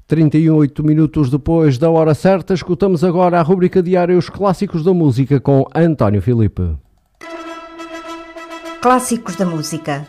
38 minutos depois da hora certa, escutamos agora a rubrica diária Os Clássicos da Música com António Filipe. Clássicos da Música.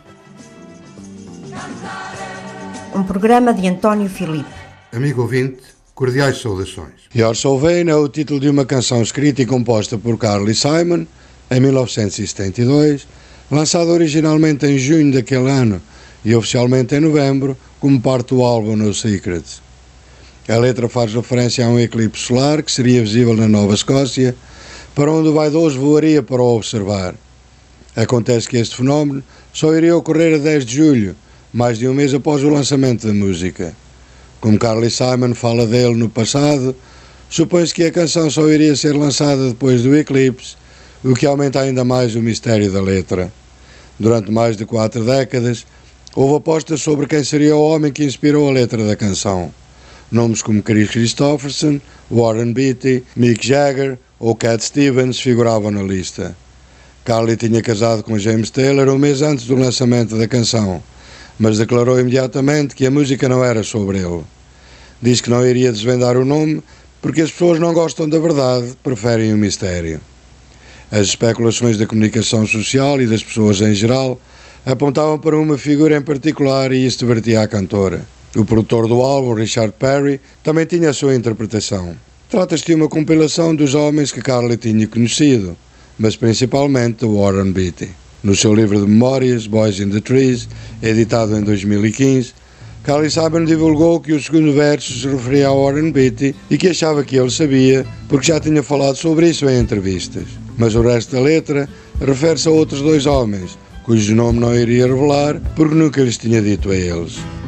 Um programa de António Filipe. Amigo ouvinte, cordiais saudações. You're So Vain é o título de uma canção escrita e composta por Carly Simon em 1972, lançada originalmente em junho daquele ano e oficialmente em novembro, como parte do álbum No Secrets. A letra faz referência a um eclipse solar que seria visível na Nova Escócia, para onde o vaidoso voaria para o observar. Acontece que este fenómeno só iria ocorrer a 10 de julho, mais de um mês após o lançamento da música. Como Carly Simon fala dele no passado, supõe-se que a canção só iria ser lançada depois do eclipse, o que aumenta ainda mais o mistério da letra. Durante mais de 4 décadas, houve apostas sobre quem seria o homem que inspirou a letra da canção. Nomes como Kris Kristofferson, Warren Beatty, Mick Jagger ou Cat Stevens figuravam na lista. Carly tinha casado com James Taylor um mês antes do lançamento da canção, mas declarou imediatamente que a música não era sobre ele. Diz que não iria desvendar o nome porque as pessoas não gostam da verdade, preferem o mistério. As especulações da comunicação social e das pessoas em geral apontavam para uma figura em particular e isso divertia a cantora. O produtor do álbum, Richard Perry, também tinha a sua interpretação. Trata-se de uma compilação dos homens que Carly tinha conhecido, mas principalmente de Warren Beatty. No seu livro de memórias, Boys in the Trees, editado em 2015, Carly Simon divulgou que o segundo verso se referia a Warren Beatty e que achava que ele sabia porque já tinha falado sobre isso em entrevistas. Mas o resto da letra refere-se a outros 2 homens, cujo nome não iria revelar porque nunca lhes tinha dito a eles.